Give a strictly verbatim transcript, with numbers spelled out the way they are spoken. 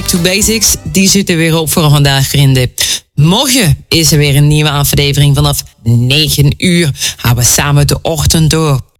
Back to Basics, die zit er weer op voor vandaag, vrienden. Morgen is er weer een nieuwe aflevering vanaf negen uur. Gaan we samen de ochtend door.